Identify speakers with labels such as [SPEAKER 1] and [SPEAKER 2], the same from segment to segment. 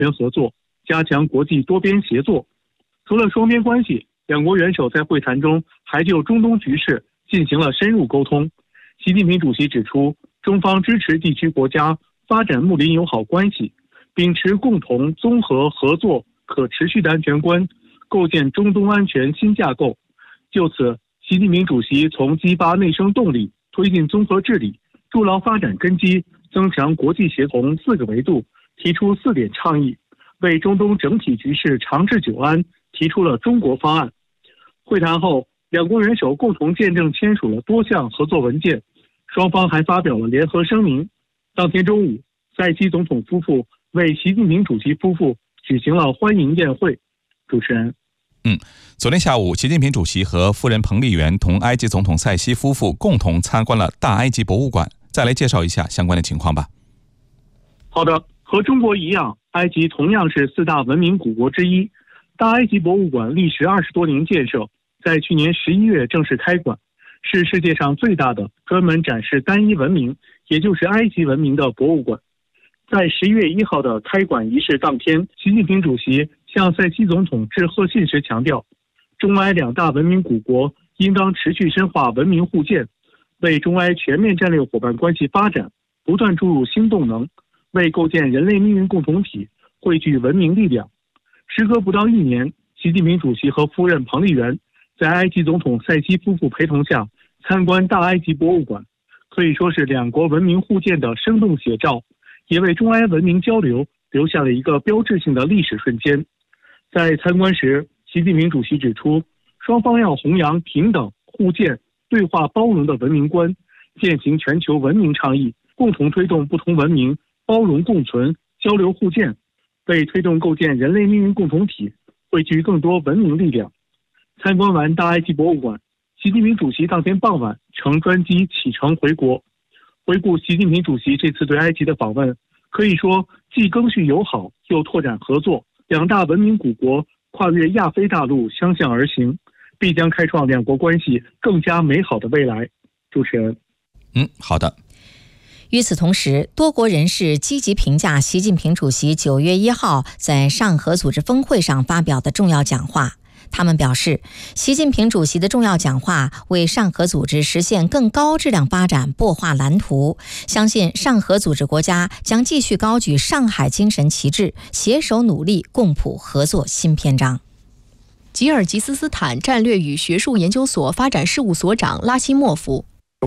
[SPEAKER 1] 全合作，加强国际多边协作。除了双边关系，两国元首在会谈中还就中东局势进行了深入沟通。习近平主席指出，中方支持地区国家发展睦邻友好关系，秉持共同、综合、合作、可持续的安全观，构建中东安全新架构。就此，习近平主席从激发内生动力、推进综合治理、筑牢发展根基、增强国际协同4个维度提出4点倡议，为中东整体局势长治久安提出了中国方案。会谈后，两国元首共同见证签署了多项合作文件，双方还发表了联合声明。当天中午，塞西总统夫妇为习近平主席夫妇举行了欢迎宴会。主持人。
[SPEAKER 2] 昨天下午，习近平主席和夫人彭丽媛同埃及总统塞西夫妇共同参观了大埃及博物馆。再来介绍一下相关的情况吧。
[SPEAKER 1] 好的，和中国一样，埃及同样是4大文明古国之一。大埃及博物馆历时20多年建设，在去年11月正式开馆，是世界上最大的专门展示单一文明，也就是埃及文明的博物馆。在11月1号的开馆仪式当天，习近平主席向塞西总统致贺信时强调，中埃2大文明古国应当持续深化文明互鉴，为中埃全面战略伙伴关系发展不断注入新动能，为构建人类命运共同体汇聚文明力量。时隔不到1年，习近平主席和夫人彭丽媛在埃及总统塞西夫妇陪同下参观大埃及博物馆，可以说是两国文明互鉴的生动写照，也为中埃文明交流留下了一个标志性的历史瞬间。在参观时，习近平主席指出，双方要弘扬平等、互鉴、对话包容的文明观，践行全球文明倡议，共同推动不同文明包容共存、交流互鉴，为推动构建人类命运共同体汇聚更多文明力量。参观完大埃及博物馆，习近平主席当天傍晚乘专机启程回国。回顾习近平主席这次对埃及的访问，可以说既赓续友好，又拓展合作，2大文明古国跨越亚非大陆相向而行，必将开创两国关系更加美好的未来。主持人。
[SPEAKER 2] 好的。
[SPEAKER 3] 与此同时，多国人士积极评价习近平主席9月1号在上合组织峰会上发表的重要讲话。他们表示，习近平主席的重要讲话为上合组织实现更高质量发展擘画蓝图，相信上合组织国家将继续高举上海精神旗帜，携手努力，共谱合作新篇章。
[SPEAKER 4] 吉尔吉斯斯坦战略与学术研究所发展事务所长拉希莫夫。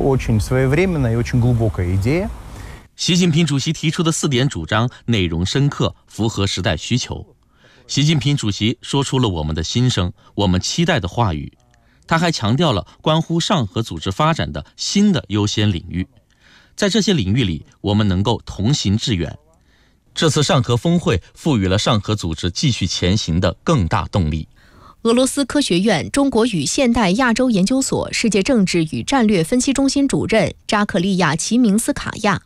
[SPEAKER 5] 习近平主席提出的4点主张内容深刻，符合时代需求。习近平主席说出了我们的心声，我们期待的话语。他还强调了关乎上合组织发展的新的优先领域，在这些领域里，我们能够同行致远。这次上合峰会赋予了上合组织继续前行的更大动力。
[SPEAKER 4] 俄罗斯科学院中国与现代亚洲研究所世界政治与战略分析中心主任扎克利亚·齐明斯卡亚。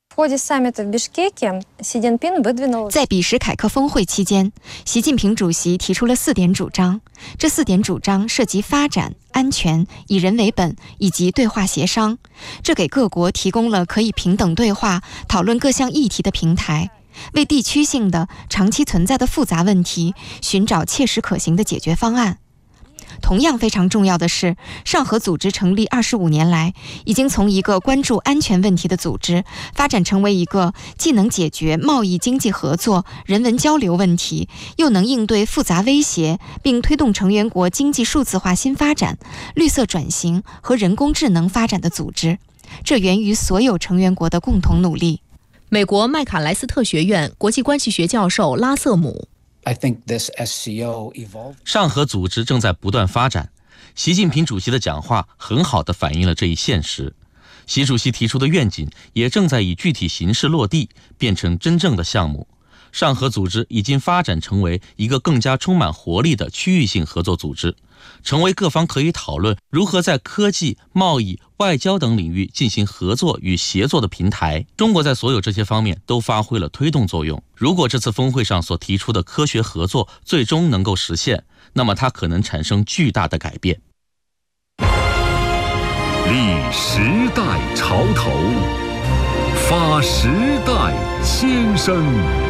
[SPEAKER 6] 在比什凯克峰会期间，习近平主席提出了4点主张，这4点主张涉及发展、安全、以人为本以及对话协商，这给各国提供了可以平等对话、讨论各项议题的平台，为地区性的、长期存在的复杂问题寻找切实可行的解决方案。同样非常重要的是，上合组织成立25年来，已经从一个关注安全问题的组织，发展成为一个既能解决贸易经济合作、人文交流问题，又能应对复杂威胁，并推动成员国经济数字化新发展、绿色转型和人工智能发展的组织。这源于所有成员国的共同努力。
[SPEAKER 4] 美国麦卡莱斯特学院国际关系学教授拉瑟姆。
[SPEAKER 5] 上合组织正在不断发展，习近平主席的讲话很好地反映了这一现实。习主席提出的愿景也正在以具体形式落地，变成真正的项目。上合组织已经发展成为一个更加充满活力的区域性合作组织，成为各方可以讨论如何在科技、贸易、外交等领域进行合作与协作的平台。中国在所有这些方面都发挥了推动作用。如果这次峰会上所提出的科学合作最终能够实现，那么它可能产生巨大的改变。
[SPEAKER 7] 立时代潮头，发时代先声。